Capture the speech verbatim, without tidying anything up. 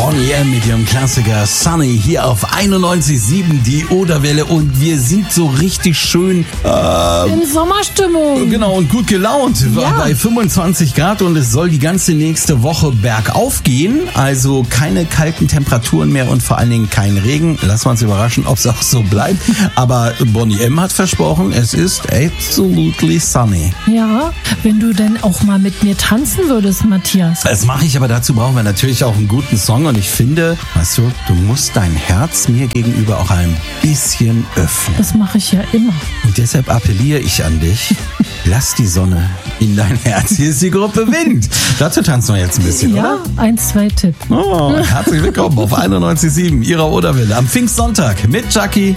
Bonnie M mit ihrem Klassiker Sunny hier auf einundneunzig Komma sieben, die Oderwelle, und wir sind so richtig schön äh, in Sommerstimmung. Genau, und gut gelaunt. Ja. Bei fünfundzwanzig Grad und es soll die ganze nächste Woche bergauf gehen. Also keine kalten Temperaturen mehr und vor allen Dingen kein Regen. Lassen wir uns überraschen, ob es auch so bleibt. Aber Bonnie M hat versprochen, es ist absolutely sunny. Ja, wenn du denn auch mal mit mir tanzen würdest, Matthias. Das mache ich, aber dazu brauchen wir natürlich auch einen guten Song. Und ich finde, weißt du, du musst dein Herz mir gegenüber auch ein bisschen öffnen. Das mache ich ja immer. Und deshalb appelliere ich an dich, lass die Sonne in dein Herz. Hier ist die Gruppe Wind. Dazu tanzen wir jetzt ein bisschen, ja, oder? eins, zwei Tipp. Oh, herzlich willkommen auf einundneunzig Komma sieben, Ihrer Oderwelle am Pfingstsonntag mit Jackie